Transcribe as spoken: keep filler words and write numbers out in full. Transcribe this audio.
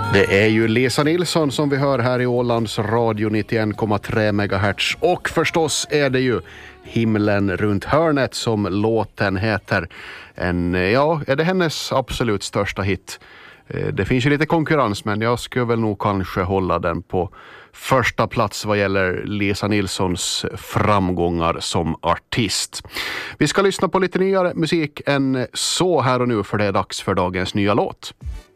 Det är ju Lisa Nilsson som vi hör här i Ålands radio nittioen komma tre megahertz. Och förstås är det ju Himlen runt hörnet som låten heter. En, ja, är det hennes absolut största hit? Det finns ju lite konkurrens, men jag skulle väl nog kanske hålla den på första plats vad gäller Lisa Nilssons framgångar som artist. Vi ska lyssna på lite nyare musik än så här och nu, för det är dags för dagens nya låt.